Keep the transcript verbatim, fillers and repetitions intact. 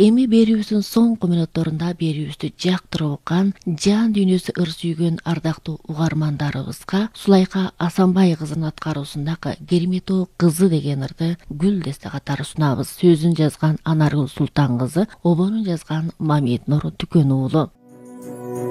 Эми берүүбүздүн соңку мүнөттөрүндө берүүбүздү жактырып уккан, жан дүйнөсү ыр сүйгөн ардактуу угармандарыбызга Сулайка Асанбай кызынын аткаруусундагы Керметоо кызы деген ырды Гүл десте катары сунабыз. Сөзүн жазган Анаргүл Султан кызы, обонун жазган Мамед Нуру Түкөн уулу.